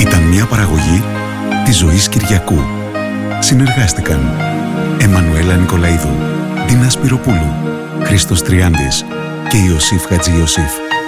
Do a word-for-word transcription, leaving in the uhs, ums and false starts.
Ήταν μια παραγωγή της Ζωής Κυριακού. Συνεργάστηκαν Εμμανουέλα Νικολαίδου, Ντίνα Σπυροπούλου, Χρήστος Τριάντης και Ιωσήφ Χατζη Ιωσήφ.